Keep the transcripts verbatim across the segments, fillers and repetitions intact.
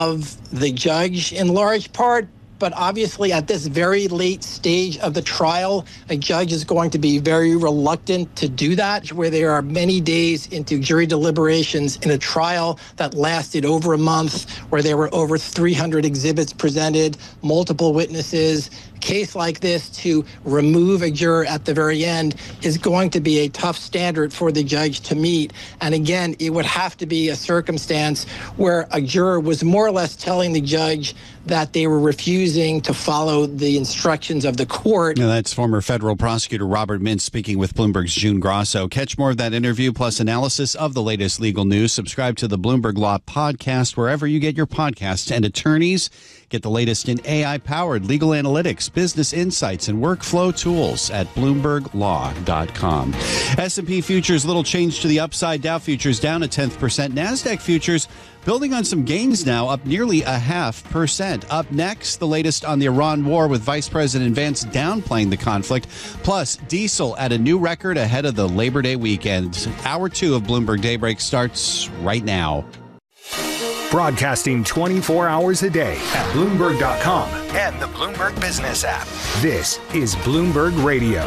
of the judge in large part. But obviously, at this very late stage of the trial, a judge is going to be very reluctant to do that, where there are many days into jury deliberations in a trial that lasted over a month, where there were over three hundred exhibits presented, multiple witnesses. A case like this, to remove a juror at the very end is going to be a tough standard for the judge to meet. And again, it would have to be a circumstance where a juror was more or less telling the judge that they were refusing to follow the instructions of the court. Now, that's former federal prosecutor Robert Mintz speaking with Bloomberg's June Grosso. Catch more of that interview plus analysis of the latest legal news. Subscribe to the Bloomberg Law podcast wherever you get your podcasts. And attorneys, get the latest in A I-powered legal analytics, business insights, and workflow tools at bloomberg law dot com. S and P futures, little change to the upside. Dow futures down a tenth percent. NASDAQ futures building on some gains now, up nearly a half percent. Up next, the latest on the Iran war with Vice President Vance downplaying the conflict. Plus, diesel at a new record ahead of the Labor Day weekend. Hour two of Bloomberg Daybreak starts right now. Broadcasting twenty-four hours a day at Bloomberg dot com and the Bloomberg Business app. This is Bloomberg Radio.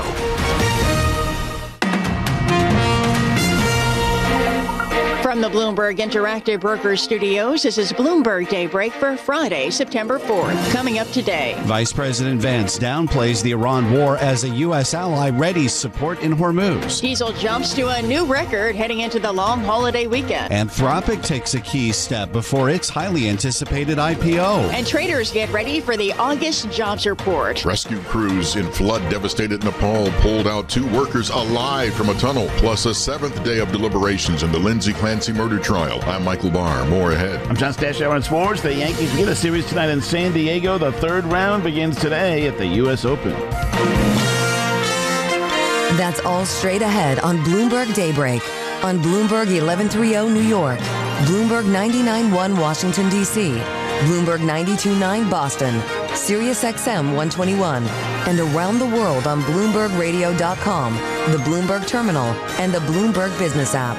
From the Bloomberg Interactive Brokers Studios, this is Bloomberg Daybreak for Friday, September fourth. Coming up today, Vice President Vance downplays the Iran war as a U S ally readies support in Hormuz. Diesel jumps to a new record heading into the long holiday weekend. Anthropic takes a key step before its highly anticipated I P O. And traders get ready for the August jobs report. Rescue crews in flood-devastated Nepal pulled out two workers alive from a tunnel, plus a seventh day of deliberations in the Lindsay Clancy murder trial. I'm Michael Barr. More ahead. I'm John Stashower on sports. The Yankees begin a series tonight in San Diego. The third round begins today at the U S Open. That's all straight ahead on Bloomberg Daybreak. On Bloomberg eleven thirty New York, Bloomberg ninety-nine point one Washington, D C, Bloomberg ninety-two point nine Boston, Sirius X M one twenty-one, and around the world on Bloomberg Radio dot com, the Bloomberg Terminal, and the Bloomberg Business app.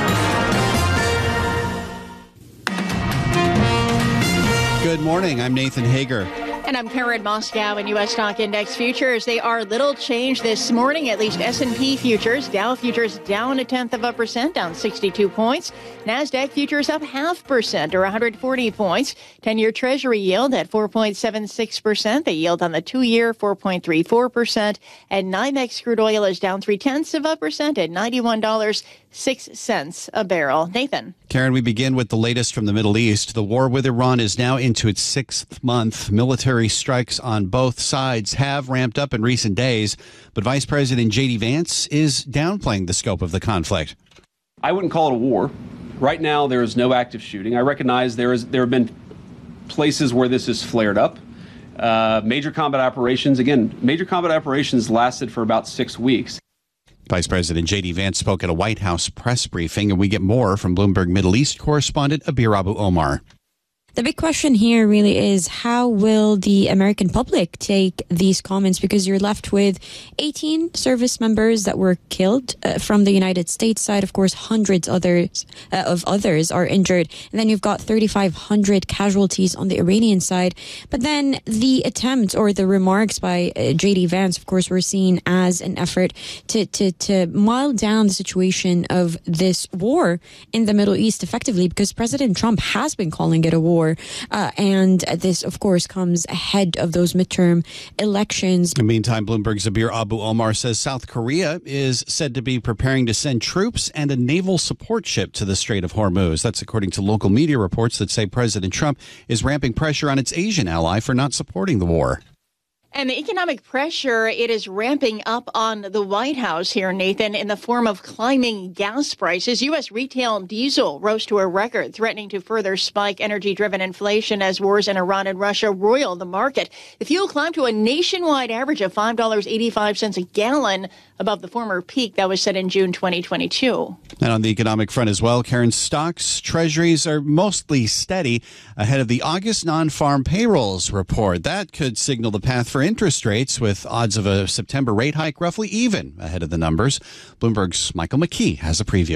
Good morning. I'm Nathan Hager. And I'm Karen Moscow. In U S stock index futures, they are little changed this morning, at least S and P futures. Dow futures down a tenth of a percent, down sixty-two points. NASDAQ futures up half percent, or one hundred forty points. ten-year Treasury yield at four point seven six percent. The yield on the two-year, four point three four percent. And NYMEX crude oil is down three-tenths of a percent at ninety-one dollars and six cents a barrel. Nathan. Karen, we begin with the latest from the Middle East. The war with Iran is now into its sixth month. Military strikes on both sides have ramped up in recent days, but Vice President J D Vance is downplaying the scope of the conflict. I wouldn't call it a war. Right now, there is no active shooting. I recognize there is there have been places where this has flared up. Uh, major combat operations, again, major combat operations lasted for about six weeks. Vice President J D Vance spoke at a White House press briefing, and we get more from Bloomberg Middle East correspondent Abir Abu Omar. The big question here really is, how will the American public take these comments? Because you're left with eighteen service members that were killed uh, from the United States side. Of course, hundreds others uh, of others are injured. And then you've got thirty-five hundred casualties on the Iranian side. But then the attempt or the remarks by uh, J D Vance, of course, were seen as an effort to, to, to mild down the situation of this war in the Middle East effectively, because President Trump has been calling it a war. Uh, and this, of course, comes ahead of those midterm elections. In the meantime, Bloomberg's Abir Abu Omar says South Korea is said to be preparing to send troops and a naval support ship to the Strait of Hormuz. That's according to local media reports that say President Trump is ramping pressure on its Asian ally for not supporting the war. And the economic pressure, it is ramping up on the White House here, Nathan, in the form of climbing gas prices. U S retail diesel rose to a record, threatening to further spike energy-driven inflation as wars in Iran and Russia roil the market. The fuel climbed to a nationwide average of five dollars and eighty-five cents a gallon, above the former peak that was set in June twenty twenty-two. And on the economic front as well, Karen, stocks, treasuries are mostly steady ahead of the August non-farm payrolls report. That could signal the path for interest rates, with odds of a September rate hike roughly even ahead of the numbers. Bloomberg's Michael McKee has a preview.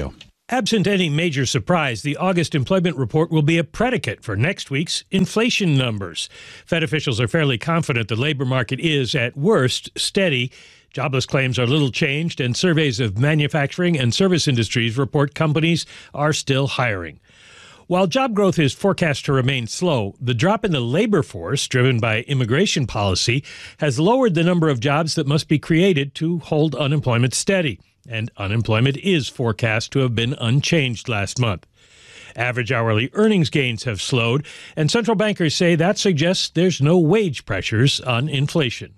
Absent any major surprise, the August employment report will be a predicate for next week's inflation numbers. Fed officials are fairly confident the labor market is, at worst, steady. Jobless claims are little changed, and surveys of manufacturing and service industries report companies are still hiring. While job growth is forecast to remain slow, the drop in the labor force, driven by immigration policy, has lowered the number of jobs that must be created to hold unemployment steady. And unemployment is forecast to have been unchanged last month. Average hourly earnings gains have slowed, and central bankers say that suggests there's no wage pressures on inflation.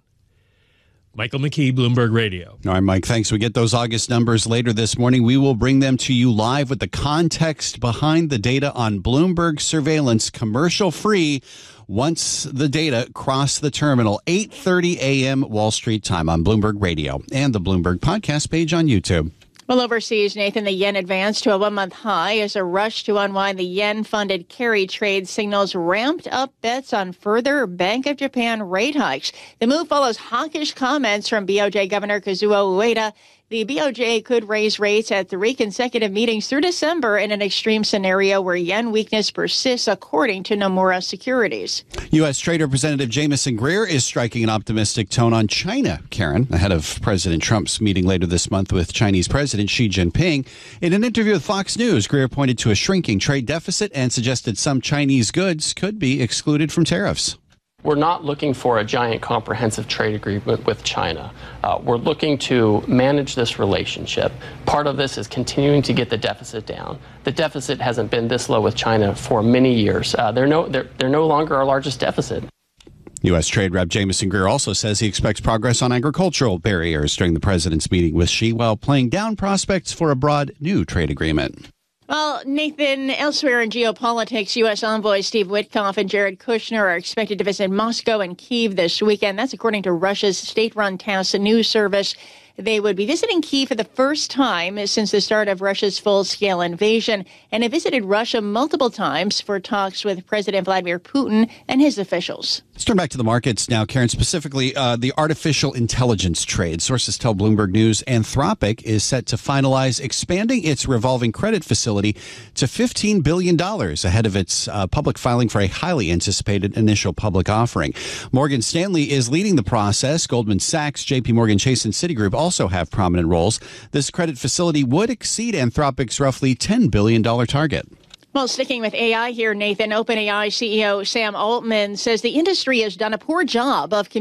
Michael McKee, Bloomberg Radio. All right, Mike, thanks. We get those August numbers later this morning. We will bring them to you live with the context behind the data on Bloomberg surveillance, commercial-free, once the data cross the terminal. eight thirty a.m. Wall Street time on Bloomberg Radio and the Bloomberg podcast page on YouTube. Well, overseas, Nathan, the yen advanced to a one-month high as a rush to unwind the yen-funded carry trade signals ramped up bets on further Bank of Japan rate hikes. The move follows hawkish comments from B O J Governor Kazuo Ueda. The B O J could raise rates at three consecutive meetings through December in an extreme scenario where yen weakness persists, according to Nomura Securities. U S. Trade Representative Jamieson Greer is striking an optimistic tone on China, Karen, ahead of President Trump's meeting later this month with Chinese President Xi Jinping. In an interview with Fox News, Greer pointed to a shrinking trade deficit and suggested some Chinese goods could be excluded from tariffs. We're not looking for a giant comprehensive trade agreement with China. Uh, we're looking to manage this relationship. Part of this is continuing to get the deficit down. The deficit hasn't been this low with China for many years. Uh, they're, no, they're, they're no longer our largest deficit. U S. Trade Rep Jamieson Greer also says he expects progress on agricultural barriers during the president's meeting with Xi, while playing down prospects for a broad new trade agreement. Well, Nathan, elsewhere in geopolitics, U S envoys Steve Witkoff and Jared Kushner are expected to visit Moscow and Kyiv this weekend. That's according to Russia's state-run TASS news service. They would be visiting Kyiv for the first time since the start of Russia's full-scale invasion, and have visited Russia multiple times for talks with President Vladimir Putin and his officials. Let's turn back to the markets now, Karen, specifically uh, the artificial intelligence trade. Sources tell Bloomberg News Anthropic is set to finalize expanding its revolving credit facility to fifteen billion dollars ahead of its uh, public filing for a highly anticipated initial public offering. Morgan Stanley is leading the process. Goldman Sachs, J P Morgan Chase, and Citigroup also have prominent roles. This credit facility would exceed Anthropic's roughly ten billion dollars target. Well, sticking with A I here, Nathan, OpenAI C E O Sam Altman says the industry has done a poor job of